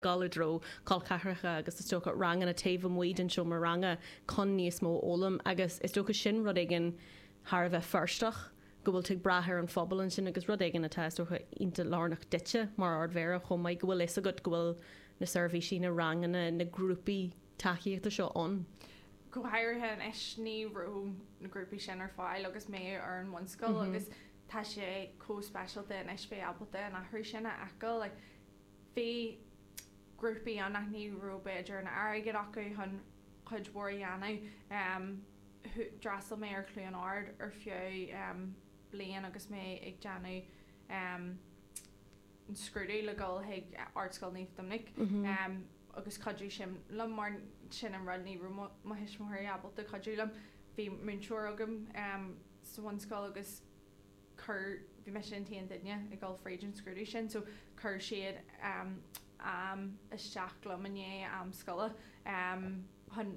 galadro call cahracha agus is stocha rang a taobh muid an seo mar ranga con níos mó ólam agus is stocha sin rud igen haar bheith firstach go bhfuil tuag brathir an phobal an sin agus rud igen atá stocha inta lárnach ditse mar ardmhéire chum maiid go bhfuil is a go bhfuil na service sin na rangana na grúpi taíochtta seo an. Go háirthe an eisní ro na grúpi sin ar fáil agus mé ar an mhunscoil agus tá sé cóspéisialta in eis fé abalta an athhrú sinna acail le fé grúpi an ní ro beidir na airgad acu chun chudhór dhéanamh drasal mé ar chluan ard ar fiú blian agus mé ag deanú an scrúdaí le gáil ag artscoil níomh dominic agus cadú sin le mar sin an rudní ru má hisismóir abalta cadúlam bhí múnseúir agam sa bhanscoil agus chur bhí me sin taon duine ag gáil freidir scrúdaí sin so chur siad isteach le mané am scola chun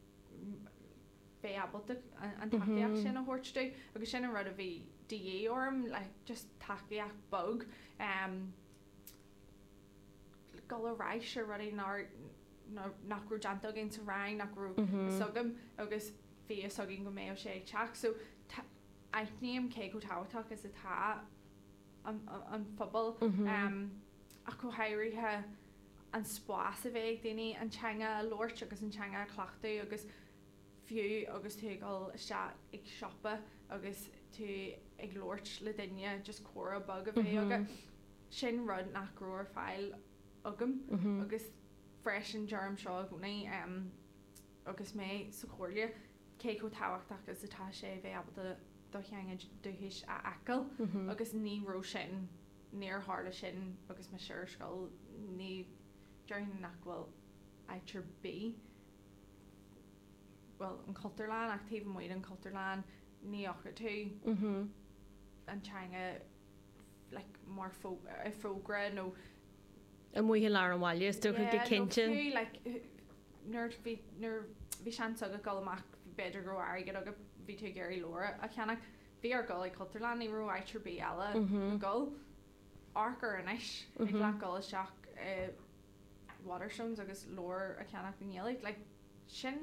fé abalta an takeíach sin a thuirtú agus sin an rud a bhí DA orm le just takeíach bog gal a ráis a rudí nachrú deanta gin sa rain nachrú sogam agus bhí a sogin go mé sé teach so aithníam cé go táhaach is a tá an phobal a go hairithe an spás a bheith daoine an teanga loirt agus an teanga clachtaí agus fiú agus tú gáil se ag siopa agus tú ag loirt le duine just córa bag a bheith agus sin rud nachrú ar fáil agam agus freisin germ seo gona agus mé sa chóirlia cé go táhacht agus atá sé bheith abalta docheanga dúhis a acail agus níró sin níor hála sin agus me siir scoil ní dearna nachhfuil aitir B well an Cultarlán ach taobh muid an Cultarlán ní ochra tú an teanga like mar fógra nó a muhí lá an bhaile sto go cinnte nuair bhí sean aga gáil amach beidir go airgad aga bhí tú géirí lóra a cheannach bhí ar gáil ag Cultarlán ní ru aitir B eile an gáil arcar an isis ag le gáil seach waterstones agus lór a cheannach bhínéalaigh like sin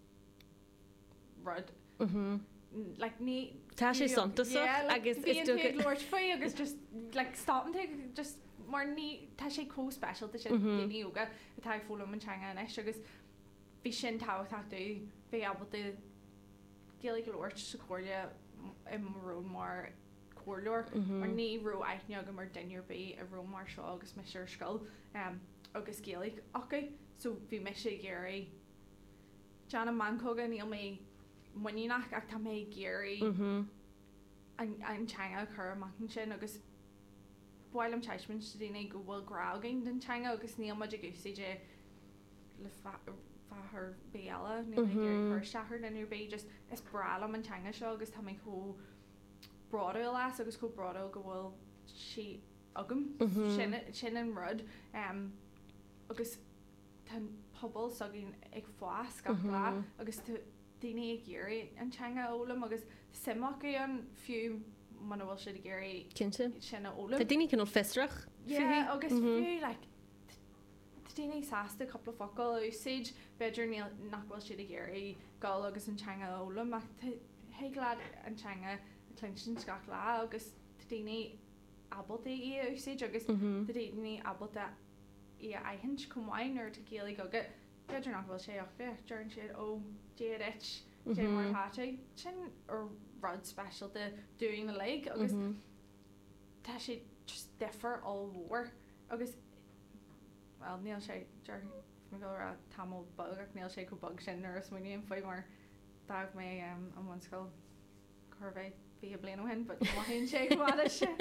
rud like ní tá sé santas agus Lord fé agus just like stopping just mar ní tá sé cóspéisialta sin daoine yoga atá fólam an teanga an eis agus bhí sin táhachtú bhí abalta géala go Lord sa chóirlia i marrón mar chóirleir mar ní ro aithne aga mar duinear bé a ro mar seo agus me siir scoil agus géala acu so bhí me sé géirí Jana Mancóga níl mé muíach ach tá mé géirí an teanga chur amachchan sin agus bhil am teismin daine go bhfuil grágain den teanga agus níl muid a gúsaide le fáthir béala ní chuir seair in bé just is bralam an teanga seo agus tá có brada las agus có brada go bhfuil si agam sin an rud agus tá pobl sagin ag fás ga lá agus daine ag géirí an teanga ólam agus simach an fiú man bhfuil si a géirí cinnte sinna ólam. Tá daine cin festrach? agus fiú like daine sásta coppla focail úsáid beidir nachhfuil si a géirí gáil agus an teanga ólam ach héglad an teanga clinsin scach lá agus daine abalta í úsáid agus daine abalta í aithint cumhain ar tá géala agad beidir nachhfuil sé ach bheith dearn siad ó déit dé mar háte sin ar rud speisialta doing na le agus tá sé just differ all mhór agus well níl sé me go a tamil bug ach níl sé go bug sin ar smuoíon foioi mar dag mé an bhanscoil churbhéh bhí a blian hen, but maihíonn sé gohile se.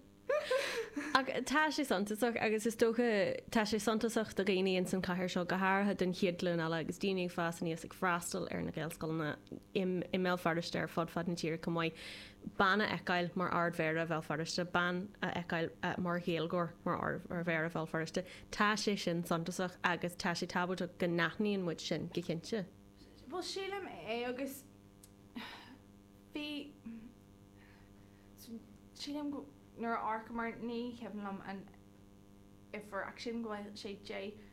Tá sé santaach agus is tócha tá sé santaach do réíonn san caiir seo gothartha den chiadlann eile agus daoine fás níos ag freistal ar na ggéalscoilna i mé fardaiste ar fod na tíir go maiid banna eáil mar ardmhéire bhil fardaiste ban a eáil mar héalgóir mar ardmhéire bhil fardaiste tá sé sin santaach agus tá sé tabbalta go nachníon muid sin go cinnte. Bhil sílam é agus bhí sílam go nuair arca mar ní ceaplam an if for action go sé J